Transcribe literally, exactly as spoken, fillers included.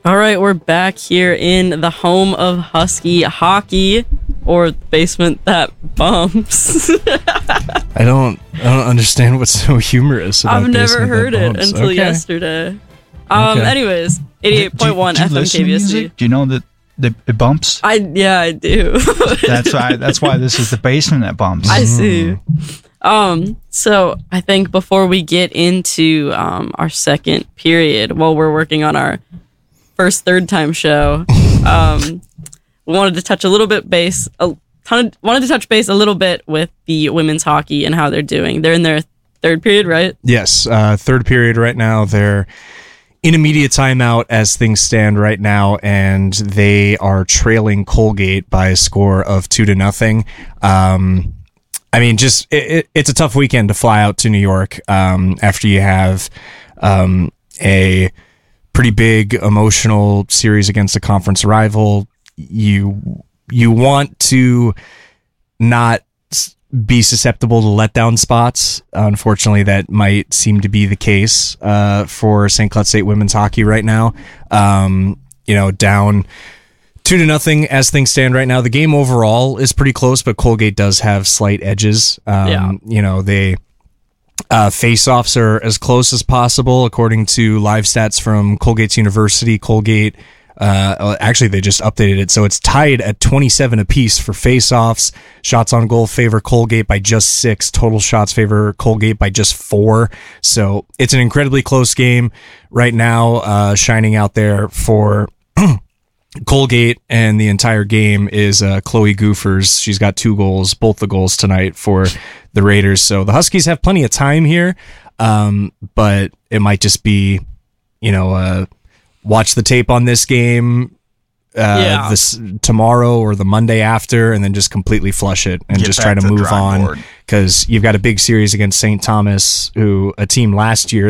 All right, we're back here in the home of Husky hockey, or the basement that bumps. I don't I don't understand what's so humorous about I've never basement heard that it bumps. until Okay. yesterday. Um, Okay. Anyways, eighty-eight point one Do you- F do you M listen K to B S G. music? Do you know that that it bumps? I yeah, I do. That's why. That's why this is the basement that bumps. I see. Um, so I think before we get into um, our second period, while we're working on our first third time show, um, we wanted to touch a little bit base, a ton of, wanted to touch base a little bit with the women's hockey and how they're doing. They're in their third period, right? Yes, uh, third period right now. They're in immediate timeout as things stand right now, and they are trailing Colgate by a score of two to nothing. Um, I mean, just it, it, it's a tough weekend to fly out to New York um, after you have um, a pretty big emotional series against a conference rival. You you want to not be susceptible to letdown spots. Unfortunately, that might seem to be the case uh, for Saint Cloud State women's hockey right now. Um, you know, down two to nothing as things stand right now. The game overall is pretty close, but Colgate does have slight edges. Um, Yeah. You know, they uh, face-offs are as close as possible according to live stats from Colgate's University. Colgate. Uh, actually, they just updated it, so it's tied at twenty-seven apiece for face-offs. Shots on goal favor Colgate by just six. Total shots favor Colgate by just four. So it's an incredibly close game right now. Uh, shining out there for Colgate and the entire game is uh, Chloe Goofers. She's got two goals, both the goals tonight for the Raiders. So the Huskies have plenty of time here, um, but it might just be, you know, uh, watch the tape on this game uh, Yeah. this tomorrow or the Monday after, and then just completely flush it and Get just back try to to the move drawing on, board. because you've got a big series against Saint Thomas, who a team last year